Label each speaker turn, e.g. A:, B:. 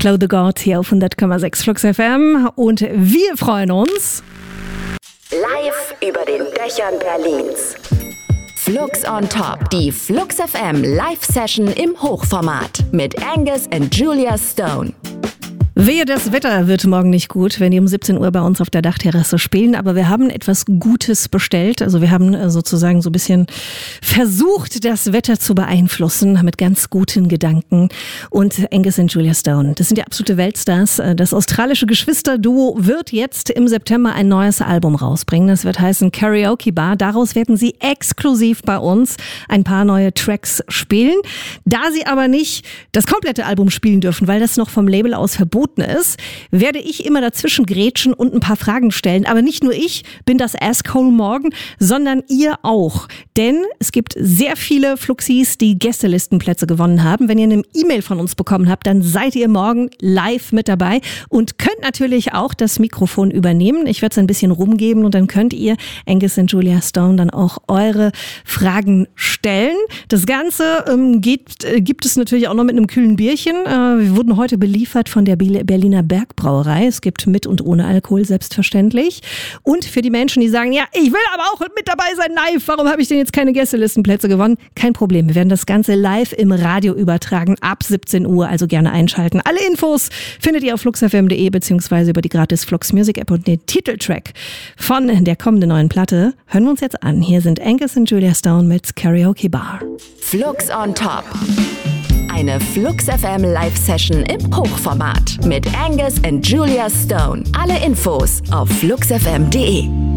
A: Chloe the God hier auf 100,6 Flux FM und wir freuen uns
B: live über den Dächern Berlins. Flux on Top, die Flux FM Live-Session im Hochformat mit Angus und Julia Stone.
A: Wehe, das Wetter wird morgen nicht gut, wenn die um 17 Uhr bei uns auf der Dachterrasse spielen. Aber wir haben etwas Gutes bestellt. Also wir haben sozusagen so ein bisschen versucht, das Wetter zu beeinflussen mit ganz guten Gedanken. Und Angus und Julia Stone, das sind ja absolute Weltstars. Das australische Geschwisterduo wird jetzt im September ein neues Album rausbringen. Das wird heißen Karaoke Bar. Daraus werden sie exklusiv bei uns ein paar neue Tracks spielen. Da sie aber nicht das komplette Album spielen dürfen, weil das noch vom Label aus verboten ist, werde ich immer dazwischen grätschen und ein paar Fragen stellen. Aber nicht nur ich bin das Asshole morgen, sondern ihr auch. Denn es gibt sehr viele Fluxis, die Gästelistenplätze gewonnen haben. Wenn ihr eine E-Mail von uns bekommen habt, dann seid ihr morgen live mit dabei und könnt natürlich auch das Mikrofon übernehmen. Ich werde es ein bisschen rumgeben und dann könnt ihr, Angus und Julia Stone, dann auch eure Fragen stellen. Das Ganze gibt es natürlich auch noch mit einem kühlen Bierchen. Wir wurden heute beliefert von der Berliner Bergbrauerei. Es gibt mit und ohne Alkohol, selbstverständlich. Und für die Menschen, die sagen, ja, ich will aber auch mit dabei sein live, warum habe ich denn jetzt keine Gästelistenplätze gewonnen? Kein Problem, wir werden das Ganze live im Radio übertragen, ab 17 Uhr, also gerne einschalten. Alle Infos findet ihr auf fluxfm.de beziehungsweise über die gratis Flux Music App und den Titeltrack von der kommenden neuen Platte. Hören wir uns jetzt an. Hier sind Angus und Julia Stone mit Karaoke Bar.
B: Flux on Top. Eine Flux FM Live-Session im Hochformat mit Angus und Julia Stone. Alle Infos auf fluxfm.de.